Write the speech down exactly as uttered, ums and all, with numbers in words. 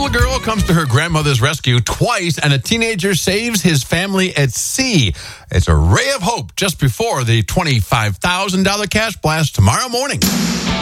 little girl comes to her grandmother's rescue twice, and a teenager saves his family at sea. It's a ray of hope just before the twenty-five thousand dollars cash blast tomorrow morning.